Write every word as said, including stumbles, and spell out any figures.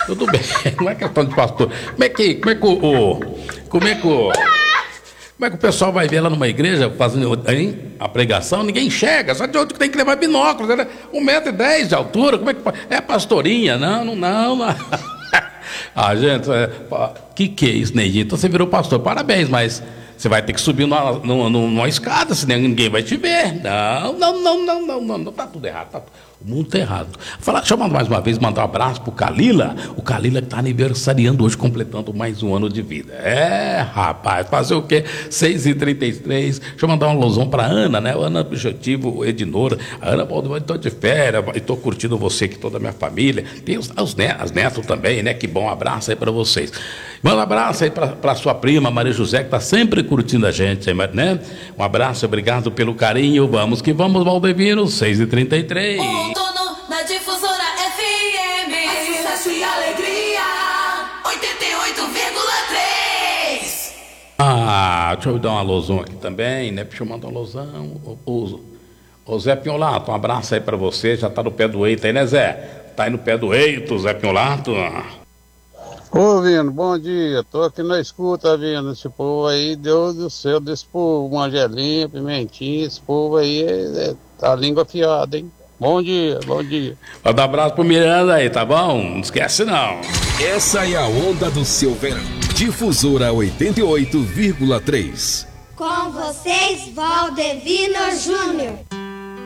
Tudo bem, não é questão de pastor. Como é que, como é que o, o- como é que o, como é que o pessoal vai ver lá numa igreja fazendo, hein, a pregação? Ninguém enxerga, só de outro que tem que levar binóculos, né? Um metro e dez de altura, como é que pode? É pastorinha? Não, não, não. não. Ah, gente, é, pá, que que é isso, Neidinho? Então você virou pastor, parabéns, mas você vai ter que subir numa, numa, numa escada, senão ninguém vai te ver. Não, não, não, não, não, não, não, tá tudo errado, tá, o mundo tá errado. Fala, deixa eu mandar mais uma vez, mandar um abraço pro Calila, o Calila que tá aniversariando hoje, completando mais um ano de vida. É, rapaz, fazer o quê? seis e trinta e três, deixa eu mandar um alusão pra Ana, né? Ana Objetivo, Edinora, a Ana, eu tô de férias, e tô curtindo você aqui, toda a minha família, tem os, os netos, as netos também, né? Que bom, abraço aí pra vocês. Manda um abraço aí pra, pra sua prima, Maria José, que tá sempre curtindo a gente, né? Um abraço, obrigado pelo carinho, vamos que vamos, Valdevino, seis e trinta e três. Outono na Difusora F M. Mais sucesso e alegria. oitenta e oito vírgula três. Ah, deixa eu dar uma alusão aqui também, né? Deixa eu mandar uma alusão. O, o, o Zé Pinholato, um abraço aí pra você, já tá no pé do eito aí, né, Zé? Tá aí no pé do eito, Zé Pinholato. Ô, Vino, bom dia. Tô aqui na escuta, Vino. Esse povo aí, Deus do céu, desse povo, mangelinha, pimentinha, esse povo aí, é, é, tá a língua afiada, hein? Bom dia, bom dia. Manda um abraço pro Miranda aí, tá bom? Não esquece não. Essa é a onda do seu verão. Difusora oitenta e oito vírgula três. Com vocês, Valdevino Júnior.